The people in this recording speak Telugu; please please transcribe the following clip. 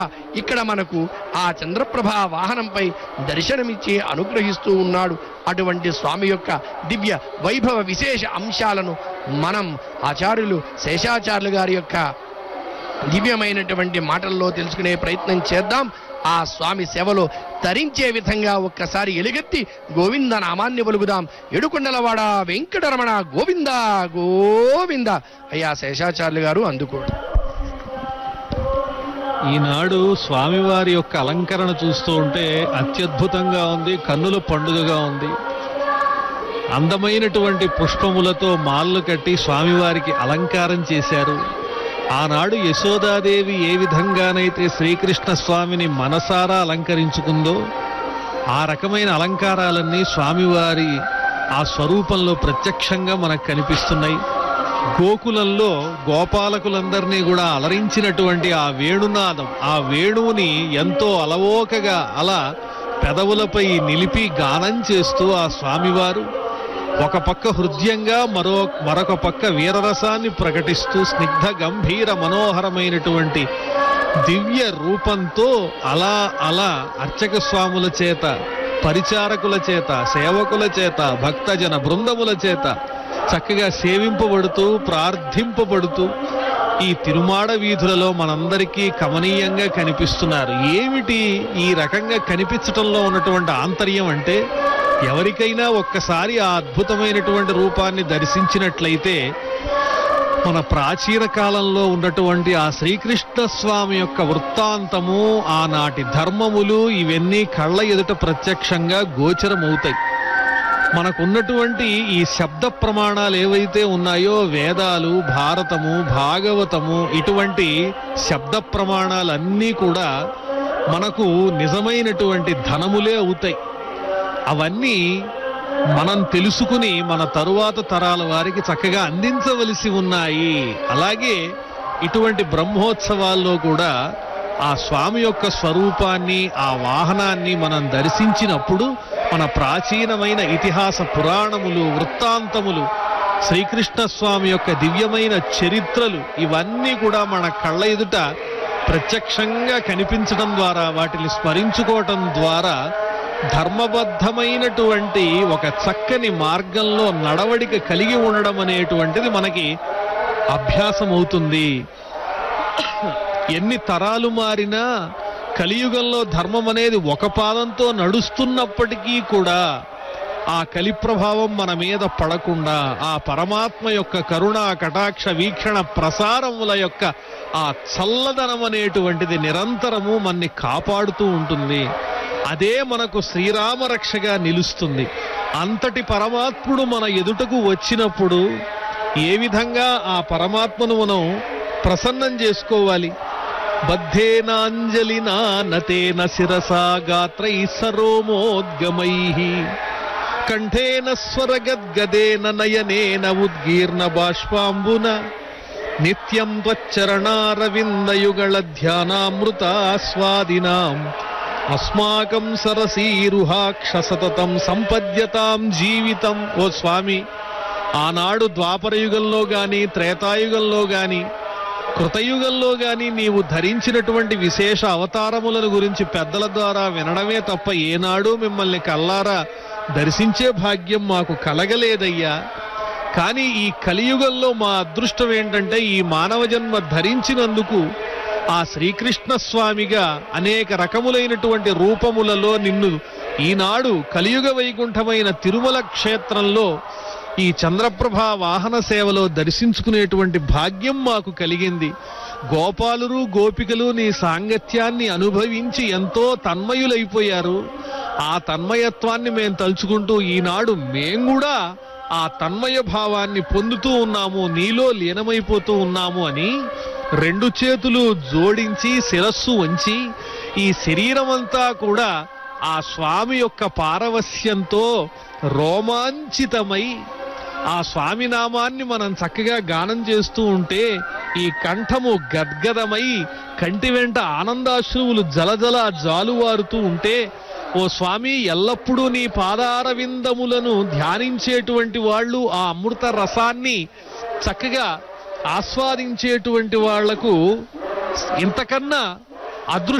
ఇక్కడ మనకు ఆ చంద్రప్రభ వాహనంపై దర్శనమిచ్చి అనుగ్రహిస్తూ ఉన్నాడు. అటువంటి స్వామి యొక్క దివ్య వైభవ విశేష అంశాలను మనం ఆచార్యులు శేషాచార్యులు గారి యొక్క దివ్యమైనటువంటి మాటల్లో తెలుసుకునే ప్రయత్నం చేద్దాం. ఆ స్వామి సేవలో తరించే విధంగా ఒక్కసారి ఎలుగెత్తి గోవింద నామాన్ని పలుకుదాం. ఏడుకొండలవాడ వెంకటరమణ గోవింద గోవింద. అయ్యా శేషాచార్యులు గారు అందుకోండి. ఈనాడు స్వామివారి యొక్క అలంకరణ చూస్తూ ఉంటే అత్యద్భుతంగా ఉంది, కన్నుల పండుగగా ఉంది. అందమైనటువంటి పుష్పములతో మాలలు కట్టి స్వామివారికి అలంకారం చేశారు. ఆనాడు యశోదాదేవి ఏ విధంగానైతే శ్రీకృష్ణ స్వామిని మనసారా అలంకరించుకుందో ఆ రకమైన అలంకారాలన్నీ స్వామివారి ఆ స్వరూపంలో ప్రత్యక్షంగా మనకు కనిపిస్తున్నాయి. గోకులంలో గోపాలకులందరినీ కూడా అలరించినటువంటి ఆ వేణునాదం, ఆ వేణువుని ఎంతో అలవోకగా అలా పెదవులపై నిలిపి గానం చేస్తూ ఆ స్వామివారు ఒక పక్క హృదయంగా మరొక పక్క వీరరసాన్ని ప్రకటిస్తూ స్నిగ్ధ గంభీర మనోహరమైనటువంటి దివ్య రూపంతో అలా అలా అర్చక స్వాముల చేత, పరిచారకుల చేత, సేవకుల చేత, భక్తజన బృందముల చేత చక్కగా సేవింపబడుతూ ప్రార్థింపబడుతూ ఈ తిరుమాడ వీధులలో మనందరికీ కమనీయంగా కనిపిస్తున్నారు. ఏమిటి ఈ రకంగా కనిపించటంలో ఉన్నటువంటి ఆంతర్యం అంటే, ఎవరికైనా ఒక్కసారి ఆ అద్భుతమైనటువంటి రూపాన్ని దర్శించినట్లయితే మన ప్రాచీన కాలంలో ఉన్నటువంటి ఆ శ్రీకృష్ణ స్వామి యొక్క వృత్తాంతము, ఆనాటి ధర్మములు ఇవన్నీ కళ్ళ ఎదుట ప్రత్యక్షంగా గోచరమవుతాయి. మనకున్నటువంటి ఈ శబ్ద ప్రమాణాలు ఏవైతే ఉన్నాయో, వేదాలు, భారతము, భాగవతము, ఇటువంటి శబ్ద ప్రమాణాలన్నీ కూడా మనకు నిజమైనటువంటి ధనములే అవుతాయి. అవన్నీ మనం తెలుసుకుని మన తరువాత తరాల వారికి చక్కగా అందించవలసి ఉన్నాయి. అలాగే ఇటువంటి బ్రహ్మోత్సవాల్లో కూడా ఆ స్వామి యొక్క స్వరూపాన్ని, ఆ వాహనాన్ని మనం దర్శించినప్పుడు మన ప్రాచీనమైన ఇతిహాస పురాణములు, వృత్తాంతములు, శ్రీకృష్ణ స్వామి యొక్క దివ్యమైన చరిత్రలు ఇవన్నీ కూడా మన కళ్ళ ఎదుట ప్రత్యక్షంగా కనిపించడం ద్వారా, వాటిని స్మరించుకోవటం ద్వారా ధర్మబద్ధమైనటువంటి ఒక చక్కని మార్గంలో నడవడిక కలిగి ఉండడం అనేటువంటిది మనకి అభ్యాసం అవుతుంది. ఎన్ని తరాలు మారినా కలియుగంలో ధర్మం అనేది ఒక పాదంతో నడుస్తున్నప్పటికీ కూడా ఆ కలి ప్రభావం మన మీద పడకుండా ఆ పరమాత్మ యొక్క కరుణా కటాక్ష వీక్షణ ప్రసారముల యొక్క ఆ చల్లదనం అనేటువంటిది నిరంతరము మనని కాపాడుతూ ఉంటుంది. అదే మనకు శ్రీరామరక్షగా నిలుస్తుంది. అంతటి పరమాత్ముడు మన ఎదుటకు వచ్చినప్పుడు ఏ విధంగా ఆ పరమాత్మను మనం ప్రసన్నం చేసుకోవాలి? బద్ధేనాంజలినా నతేన శిరసా గాత్రై సరోమోద్గమై కంఠేన స్వరగద్గదేన నయనేన ఉద్గీర్ణ బాష్పాంబున నిత్యం త్వచ్చరణారవిందయుగళ ధ్యానామృతాస్వాదినాం అస్మాకం సరసీరుహాక్ష సతతం సంపద్యతాం జీవితం. ఓ స్వామి, ఆనాడు ద్వాపరయుగంలో గాని, త్రేతాయుగంలో గాని, కృతయుగంలో గాని నీవు ధరించినటువంటి విశేష అవతారములను గురించి పెద్దల ద్వారా వినడమే తప్ప ఏనాడు మిమ్మల్ని కల్లారా దర్శించే భాగ్యం మాకు కలగలేదయ్యా. కానీ ఈ కలియుగంలో మా అదృష్టం ఏంటంటే, ఈ మానవ జన్మ ధరించినందుకు ఆ శ్రీకృష్ణ స్వామిగా అనేక రకములైనటువంటి రూపములలో నిన్ను ఈనాడు కలియుగ వైకుంఠమైన తిరుమల క్షేత్రంలో ఈ చంద్రప్రభ వాహన సేవలో దర్శించుకునేటువంటి భాగ్యం మాకు కలిగింది. గోపాలురు, గోపికలు నీ సాంగత్యాన్ని అనుభవించి ఎంతో తన్మయులైపోయారు. ఆ తన్మయత్వాన్ని మేము తలుచుకుంటూ ఈనాడు మేం కూడా ఆ తన్మయ భావాన్ని పొందుతూ ఉన్నాము, నీలో లీనమైపోతూ ఉన్నాము అని రెండు చేతులు జోడించి శిరస్సు వంచి ఈ శరీరమంతా కూడా ఆ స్వామి యొక్క పారవస్యంతో రోమాంచితమై ఆ స్వామి నామాన్ని మనం చక్కగా గానం చేస్తూ ఉంటే ఈ కంఠము గద్గదమై కంటి వెంట ఆనందాశ్రువులు జలజల జాలువారుతూ ఉంటే, ఓ స్వామి, ఎల్లప్పుడూ నీ పాదారవిందములను ధ్యానించేటువంటి వాళ్ళు ఆ అమృత రసాన్ని చక్కగా ఆస్వాదించేటువంటి వాళ్లకు ఇంతకన్నా అదృష్టం